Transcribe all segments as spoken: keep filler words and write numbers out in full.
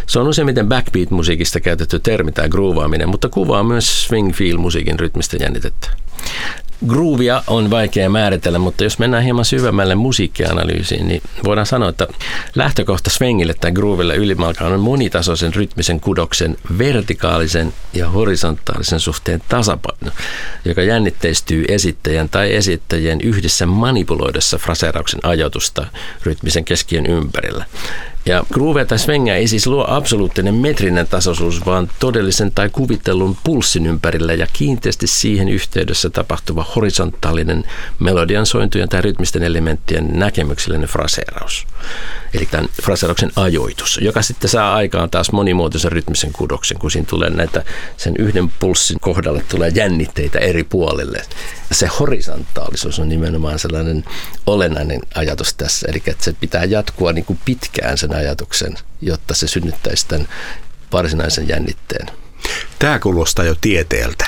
Se on useimmiten backbeat-musiikista käytetty termi tai groovaaminen, mutta kuvaa myös swing-feel-musiikin rytmistä jännitettä. Groovia on vaikea määritellä, mutta jos mennään hieman syvemmälle musiikkianalyysiin, niin voidaan sanoa, että lähtökohta swingille tai grooville ylimalkaan on monitasoisen rytmisen kudoksen vertikaalisen ja horisontaalisen suhteen tasapaino, joka jännitteistyy esittäjän tai esittäjien yhdessä manipuloidessa fraseerauksen ajoitusta rytmisen keskiön ympärillä. Ja groovea tai swingia ei siis luo absoluuttinen metrinen tasoisuus, vaan todellisen tai kuvitellun pulssin ympärillä ja kiinteästi siihen yhteydessä tapahtuva horisontaalinen melodian sointujen tai rytmisten elementtien näkemyksellinen fraseeraus. Eli tämän fraseerauksen ajoitus, joka sitten saa aikaan taas monimuotoisen rytmisen kudoksen, kun siinä tulee näitä, sen yhden pulssin kohdalle tulee jännitteitä eri puolille. Se horisontaalisuus on nimenomaan sellainen olennainen ajatus tässä, eli että se pitää jatkua niin kuin pitkään sen ajatuksen, jotta se synnyttäisi tämän varsinaisen jännitteen. Tämä kuulostaa jo tieteeltä.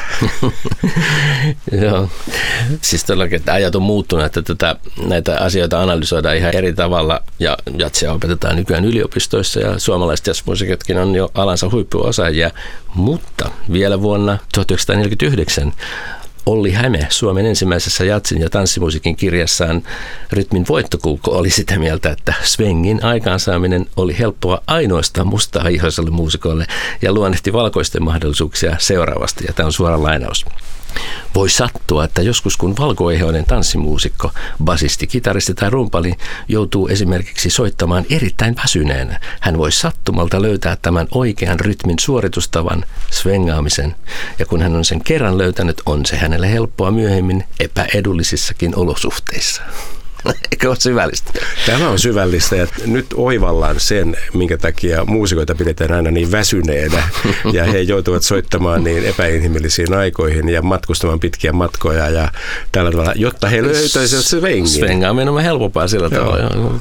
Joo, siis todellakin, että ajat on muuttunut, että tätä, näitä asioita analysoidaan ihan eri tavalla ja jatsia opetetaan nykyään yliopistoissa ja suomalaiset jazzmuusikotkin on jo alansa huippuosaajia, mutta vielä vuonna tuhatyhdeksänsataaneljäkymmentäyhdeksän Olli Häme Suomen ensimmäisessä jatsin ja tanssimusiikin kirjassaan Rytmin voittokulku oli sitä mieltä, että swingin aikaansaaminen oli helppoa ainoastaan mustaihoiselle muusikolle ja luonnehti valkoisten mahdollisuuksia seuraavasti, ja tämä on suora lainaus. Voi sattua, että joskus kun valkoihoinen tanssimuusikko, basisti, kitaristi tai rumpali joutuu esimerkiksi soittamaan erittäin väsyneenä, hän voi sattumalta löytää tämän oikean rytmin suoritustavan, svengaamisen, ja kun hän on sen kerran löytänyt, on se hänelle helppoa myöhemmin epäedullisissakin olosuhteissa. Eikö ole syvällistä? Tämä on syvällistä, ja nyt oivallaan sen, minkä takia muusikoita pidetään aina niin väsyneenä ja he joutuvat soittamaan niin epäinhimillisiin aikoihin ja matkustamaan pitkiä matkoja ja tällä tavalla, jotta he löytäisivät swingin. Svengaaminen on helpompaa sillä tavalla.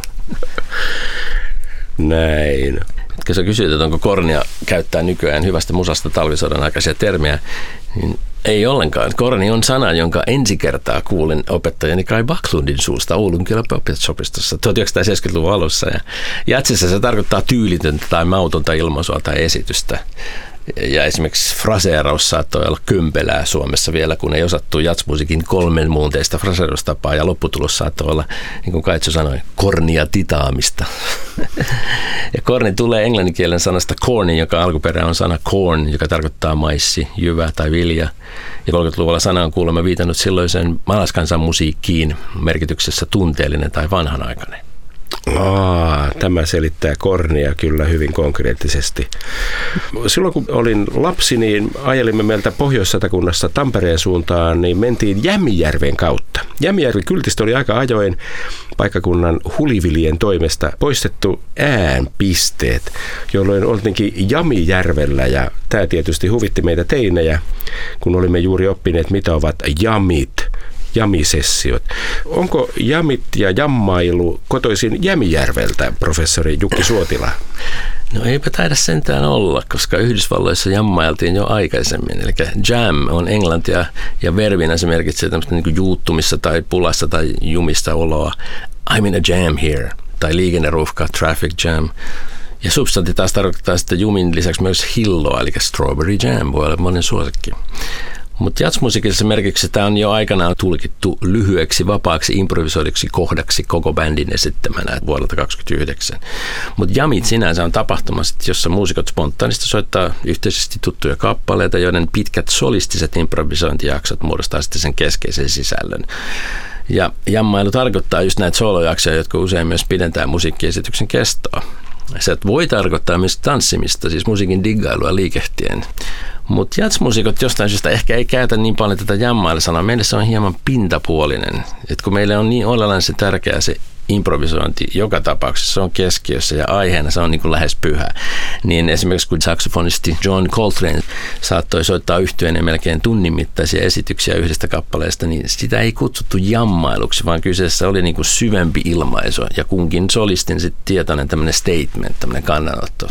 Näin. Kun sä kysyt, että onko kornia käyttää nykyään hyvästä musasta talvisodan aikaisia termiä, niin ei ollenkaan. Korni on sana, jonka ensi kertaa kuulin opettajani Kai Backlundin suusta Oulun kieliopistossa tuhatyhdeksänsataaseitsemänkymmentäluvun alussa. Ja jatsissa se tarkoittaa tyylitöntä tai mautonta ilmaisua tai esitystä. Ja esimerkiksi fraseeraus saattoi olla kömpelää Suomessa vielä, kun ei osattu jatsmusiikin kolmen muunteista fraseeraustapaa, ja lopputulos saattoi olla, niin kuin Kaitsu sanoi, kornia titaamista. Ja korni tulee englanninkielen sanasta corny, joka alkuperä on sana corn, joka tarkoittaa maissi, jyvä tai vilja. Ja kolmekymmentäluvulla sana on kuulemma viitannut silloiseen maalaiskansan musiikkiin merkityksessä tunteellinen tai vanhanaikainen. Aa, tämä selittää kornia kyllä hyvin konkreettisesti. Silloin kun olin lapsi, niin ajelimme meiltä Pohjois-Satakunnassa Tampereen suuntaan, niin mentiin Jämijärven kautta. Jämijärvi kyltistä oli aika ajoin paikkakunnan hulivilien toimesta poistettu äänpisteet, jolloin oltiinkin Jamijärvellä, ja tämä tietysti huvitti meitä teinejä, kun olimme juuri oppineet, mitä ovat jamit. Jamisessiot. Onko jamit ja jammailu kotoisin Jämijärveltä, professori Jukki Suotila? No eipä taida sentään olla, koska Yhdysvalloissa jammailtiin jo aikaisemmin. Eli jam on englantia ja verbinä se merkitsee tämmöistä niin kuin juuttumissa tai pulassa tai jumista oloa. I'm in a jam here. Tai liikenneruuhka, traffic jam. Ja substanti taas tarkoittaa sitten jumin lisäksi myös hilloa, eli strawberry jam voi olla monen suosikki. Mutta jazzmusiikissa merkiksi tämä on jo aikanaan tulkittu lyhyeksi, vapaaksi, improvisoiduksi kohdaksi koko bändin esittämänä vuodelta kaksikymmentäyhdeksän. Mutta jamit sinänsä on tapahtuma, jossa muusikot spontaanisti soittaa yhteisesti tuttuja kappaleita, joiden pitkät solistiset improvisointijaksot muodostaa sitten sen keskeisen sisällön. Ja jammailu tarkoittaa just näitä solojaksoja, jotka usein myös pidentää musiikkiesityksen kestoa. Se voi tarkoittaa myös tanssimista, siis musiikin diggailua liikehtien. Mutta jazzmuusikot jostain syystä ehkä ei käytä niin paljon tätä jammailla-sanaa. Meille se on hieman pintapuolinen. Et kun meille on niin olennaisen tärkeää se improvisointi joka tapauksessa, se on keskiössä ja aiheena se on niin kuin lähes pyhä. Niin esimerkiksi kun saksofonisti John Coltrane saattoi soittaa yhtyeen melkein tunnin mittaisia esityksiä yhdestä kappaleesta, niin sitä ei kutsuttu jammailuksi, vaan kyseessä oli niin kuin syvempi ilmaisu ja kunkin solistin sitten tietoinen tämmöinen statement, tämmöinen kannanotto.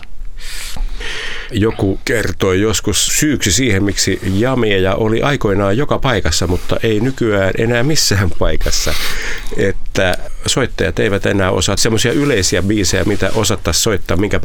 Joku kertoi joskus syyksi siihen, miksi jamieja oli aikoinaan joka paikassa, mutta ei nykyään enää missään paikassa. Että soittajat eivät enää osaa semmoisia yleisiä biisejä, mitä osattaisiin soittaa minkä